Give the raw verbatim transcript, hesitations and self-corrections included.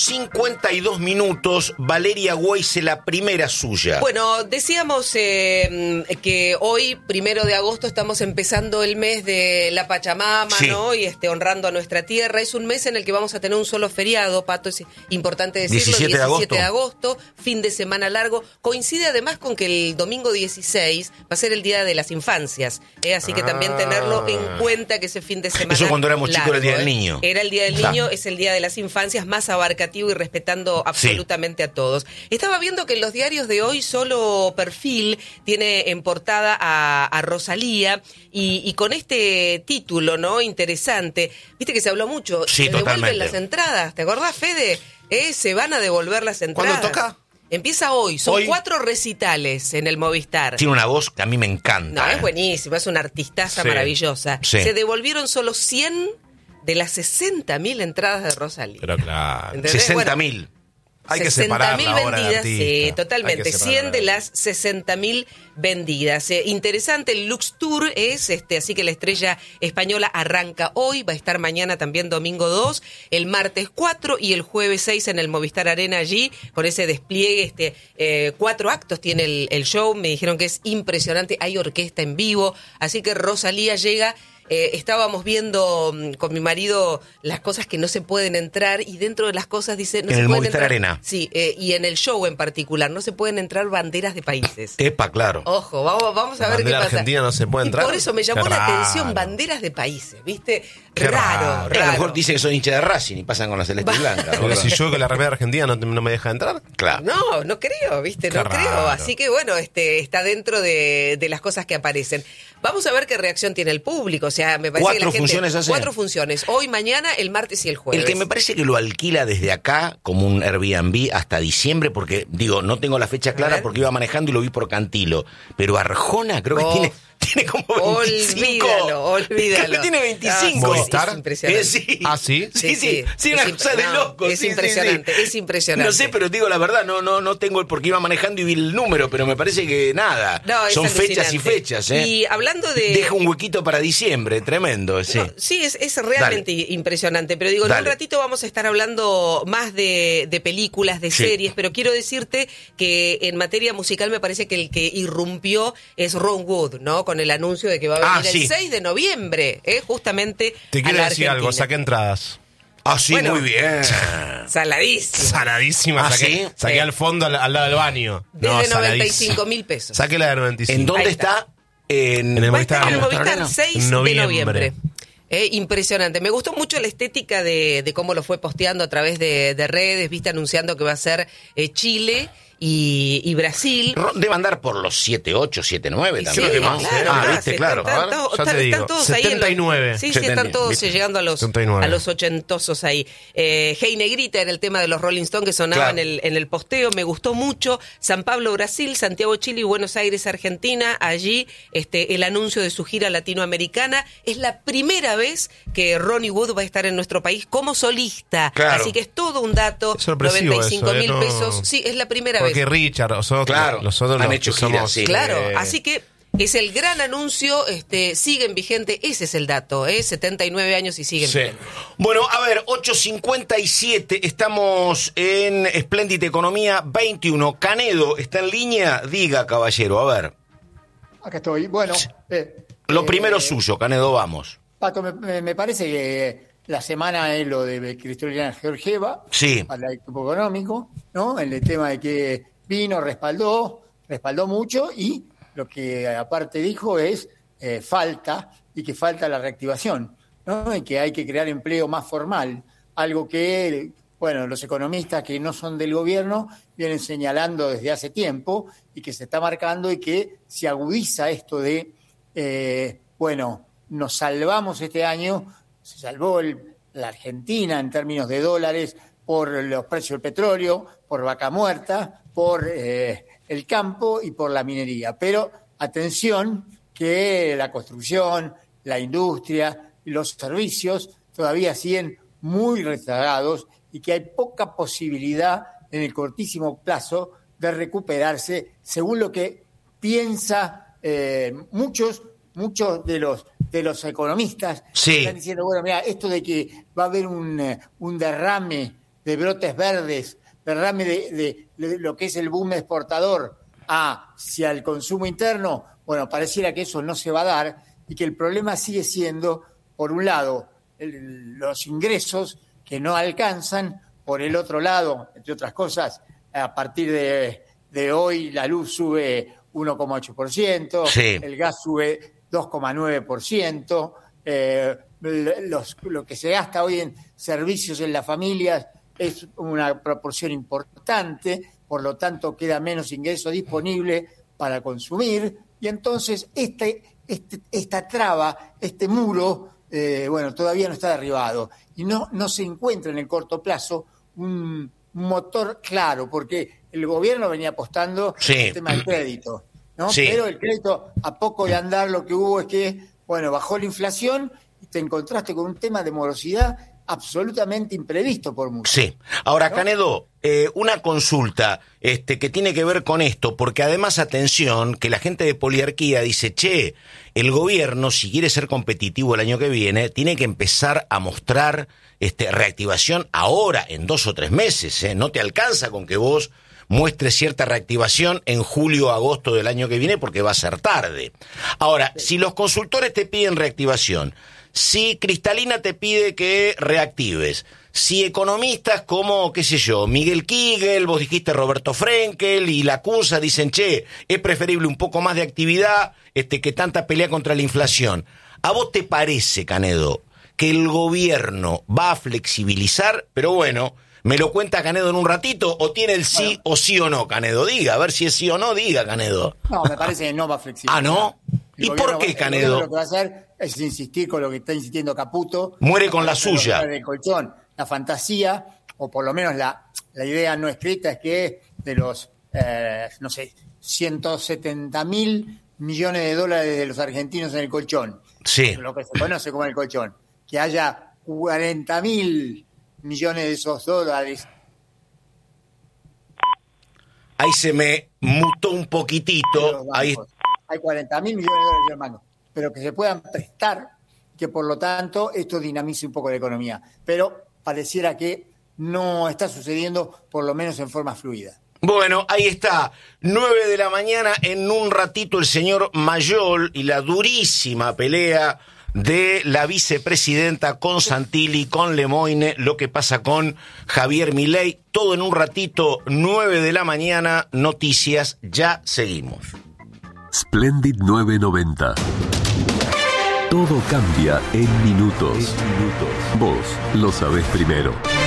cincuenta y dos minutos, Valeria Weise, la primera suya. Bueno, decíamos eh, que hoy, primero de agosto, estamos empezando el mes de la Pachamama, sí. ¿no? Y este, honrando a nuestra tierra. Es un mes en el que vamos a tener un solo feriado, Pato, es importante decirlo, diecisiete de agosto. de agosto, fin de semana largo. Coincide además con que el domingo dieciséis va a ser el Día de las Infancias, ¿eh? Así que ah. también tenerlo en cuenta que ese fin de semana Eso cuando éramos largo, chicos era el Día ¿eh? del Niño. Era el Día del Niño, es el Día de las Infancias, más abarcativo y respetando absolutamente sí. a todos. Estaba viendo que en los diarios de hoy solo Perfil tiene en portada a, a Rosalía y, y con este título, ¿no? Interesante. Viste que se habló mucho. Sí, se totalmente. devuelven las entradas. ¿Te acordás, Fede? ¿Eh? Se van a devolver las entradas. ¿Cuándo toca? Empieza hoy, son hoy. cuatro recitales en el Movistar. Tiene una voz que a mí me encanta. No, eh. es buenísima, es una artistaza sí. maravillosa. Sí. Se devolvieron solo cien de las sesenta mil entradas de Rosalía. Pero claro. sesenta mil. Bueno, hay que separar la obra de artista. Sí, totalmente. cien de las sesenta mil vendidas. Eh, interesante, el Lux Tour es, este, así que la estrella española arranca hoy, va a estar mañana también domingo dos, el martes cuatro y el jueves seis en el Movistar Arena allí, con ese despliegue, este, eh, cuatro actos tiene el, el show, me dijeron que es impresionante, hay orquesta en vivo, así que Rosalía llega. Eh, estábamos viendo um, con mi marido las cosas que no se pueden entrar y dentro de las cosas dice no en se el pueden Movistar entrar, Arena sí, eh, y en el show en particular no se pueden entrar banderas de países. Epa, claro. Ojo, vamos, vamos a la ver qué pasa. Argentina no se puede entrar. Y por eso me llamó qué la raro. atención banderas de países, ¿viste? Qué Raro, raro. raro. A lo mejor dice que son hinchas de Racing y pasan con la celeste y blanca. Porque si yo con la remera argentina no, te, no me deja entrar. Claro. No, no creo, ¿viste? Qué no raro. creo. Así que bueno, este está dentro de, de las cosas que aparecen. Vamos a ver qué reacción tiene el público. O sea, me parece ¿Cuatro que la gente, funciones hace? Cuatro funciones. Hoy, mañana, el martes y el jueves. El que me parece que lo alquila desde acá como un Airbnb hasta diciembre, porque, digo, no tengo la fecha clara porque iba manejando y lo vi por Cantilo. Pero Arjona creo que oh. tiene... Tiene como veinticinco. Olvídalo, olvídalo. Creo que tiene veinticinco. ¿Movistar? Es impresionante. Eh, sí. ¿Ah, sí? Sí, sí. Sí, sí una es cosa de no, loco. Es sí, impresionante, sí, sí. es impresionante. No sé, pero digo la verdad, no no no tengo el porque iba manejando y vi el número, pero me parece que nada. No, son alucinante. fechas y fechas, ¿eh? Y hablando de... Deja un huequito para diciembre, tremendo, sí. No, sí, es, es realmente Dale. impresionante, pero digo, Dale. en un ratito vamos a estar hablando más de, de películas, de sí. series, pero quiero decirte que en materia musical me parece que el que irrumpió es Ron Wood, ¿no? Con el anuncio de que va a venir ah, sí. el seis de noviembre, ¿eh? justamente Te quiero a la decir Argentina. algo, saqué entradas. Ah, sí, bueno, muy bien. Saladísima. Saladísima. ¿Ah, saqué sí? saqué sí. al fondo, al, al lado del baño. Desde no, noventa y cinco mil pesos. Saqué la de noventa y cinco. ¿En dónde está? está? En, en el Movistar. En el Movistar seis noviembre. de noviembre. Eh, impresionante. Me gustó mucho la estética de, de cómo lo fue posteando a través de, de redes, viste, anunciando que va a ser eh, Chile y, y Brasil. Debe andar por los siete ocho, siete nueve también. Sí, ¿no? claro, ah, claro, viste, sí, claro. Están, están, ya están, te digo, están todos setenta y nueve. ahí. En los, sí, setenta, sí, están todos ¿viste? llegando a los, setenta y nueve. a los ochentosos ahí. Eh, Hey Negrita era el tema de los Rolling Stones que sonaba claro. en, el, en el posteo. Me gustó mucho. San Pablo, Brasil, Santiago, Chile y Buenos Aires, Argentina. Allí este, el anuncio de su gira latinoamericana. Es la primera vez que Ronnie Wood va a estar en nuestro país como solista. Claro. Así que es todo un dato. Sorpresivo noventa y cinco mil eso, ¿eh? No... pesos. Sí, es la primera Porque vez. Porque Richard, nosotros, claro. nosotros han los hecho que giras, somos, sí. Claro, eh... así que es el gran anuncio, este, siguen vigente, ese es el dato, ¿eh? setenta y nueve años y siguen sí. vigente. Bueno, a ver, ocho cincuenta y siete, estamos en Espléndida Economía veintiuno. Canedo, ¿está en línea? Diga, caballero, a ver. Acá estoy, bueno. Eh, Lo eh, primero suyo, Canedo, vamos. Pato, me, me parece que la semana es lo de Cristalina Georgieva, sí. al equipo económico, ¿no? El tema de que vino, respaldó, respaldó mucho y lo que aparte dijo es eh, falta y que falta la reactivación, ¿no? Y que hay que crear empleo más formal, algo que, bueno, los economistas que no son del gobierno vienen señalando desde hace tiempo y que se está marcando y que se agudiza esto de, eh, bueno, nos salvamos este año, se salvó el, la Argentina en términos de dólares por los precios del petróleo, por vaca muerta, por eh, el campo y por la minería. Pero atención que la construcción, la industria y los servicios todavía siguen muy rezagados y que hay poca posibilidad en el cortísimo plazo de recuperarse, según lo que piensa eh, muchos, muchos de los de los economistas. Sí. Están diciendo, bueno, mira, esto de que va a haber un, un derrame de brotes verdes, derrame de, de, de lo que es el boom exportador hacia el consumo interno, bueno, pareciera que eso no se va a dar y que el problema sigue siendo, por un lado, el, los ingresos que no alcanzan, por el otro lado, entre otras cosas, a partir de, de hoy la luz sube uno coma ocho por ciento, sí. El gas sube dos coma nueve por ciento, eh, los, lo que se gasta hoy en servicios en las familias es una proporción importante, por lo tanto queda menos ingreso disponible para consumir, y entonces este, este, esta traba, este muro, eh, bueno, todavía no está derribado, y no, no se encuentra en el corto plazo un, un motor claro, porque el gobierno venía apostando sí. al tema del crédito, ¿no? Sí. Pero el crédito, a poco de andar, lo que hubo es que, bueno, bajó la inflación y te encontraste con un tema de morosidad absolutamente imprevisto por mucho. Sí. Ahora, ¿no? Canedo, eh, una consulta este, que tiene que ver con esto, porque además, atención, que la gente de Poliarquía dice, che, el gobierno, si quiere ser competitivo el año que viene, tiene que empezar a mostrar este, reactivación ahora, en dos o tres meses, ¿eh? No te alcanza con que vos muestres cierta reactivación en julio o agosto del año que viene, porque va a ser tarde. Ahora, si los consultores te piden reactivación, si Cristalina te pide que reactives, si economistas como, qué sé yo, Miguel Kigel, vos dijiste Roberto Frenkel y la Cunza dicen, che, es preferible un poco más de actividad este, que tanta pelea contra la inflación. ¿A vos te parece, Canedo, que el gobierno va a flexibilizar? Pero bueno, ¿me lo cuenta Canedo en un ratito o tiene el sí bueno. o sí o no, Canedo? Diga, a ver si es sí o no, diga, Canedo. No, me parece que no va a flexibilizar. ¿Ah, no? El ¿Y por qué, Canedo? Lo que va a hacer es insistir con lo que está insistiendo Caputo. Muere con la suya. El colchón. La fantasía, o por lo menos la, la idea no escrita, es que de los, eh, no sé, ciento setenta mil millones de dólares de los argentinos en el colchón, sí. lo que se conoce como el colchón, que haya cuarenta mil millones de esos dólares. Ahí se me mutó un poquitito. Ahí hay cuarenta mil millones de dólares, hermano, pero que se puedan prestar, que por lo tanto esto dinamice un poco la economía. Pero pareciera que no está sucediendo, por lo menos en forma fluida. Bueno, ahí está, nueve de la mañana, en un ratito el señor Mayol y la durísima pelea de la vicepresidenta con Santilli, con Lemoine, lo que pasa con Javier Milei, todo en un ratito, nueve de la mañana, noticias, ya seguimos. Splendid nueve noventa. Todo cambia en minutos. En minutos. Vos lo sabés primero.